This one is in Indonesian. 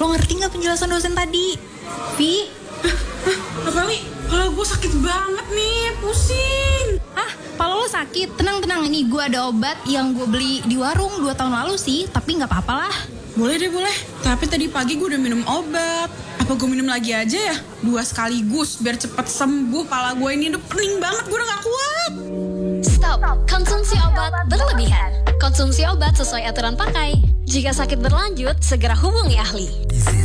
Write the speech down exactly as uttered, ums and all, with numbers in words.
Lo ngerti gak penjelasan dosen tadi? Vi? Apa nih? Kepala gue sakit banget nih, pusing. Hah? Kepala lo sakit? Tenang-tenang, ini gue ada obat yang gue beli di warung dua tahun lalu sih. Tapi gak apa-apa lah. Boleh deh, boleh. Tapi tadi pagi gue udah minum obat. Apa gue minum lagi aja ya? Dua sekaligus, biar cepet sembuh. Pala gue ini udah pening banget, gue udah gak kuat. Stop, konsumsi obat berlebihan. Konsumsi obat sesuai aturan pakai. Jika sakit berlanjut, segera hubungi ahli.